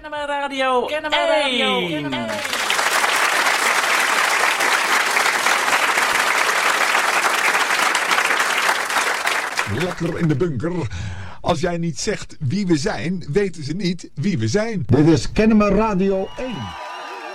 Kennemer Radio. Kennemer Radio. Kennemer. Lekker in de bunker. Als jij niet zegt wie we zijn, weten ze niet wie we zijn. Dit is Kennemer Radio 1.